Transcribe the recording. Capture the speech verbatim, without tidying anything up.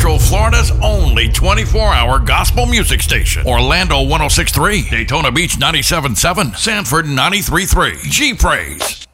Central Florida's only twenty-four hour gospel music station. Orlando one oh six point three, Daytona Beach ninety-seven point seven, Sanford ninety-three point three. G Praise.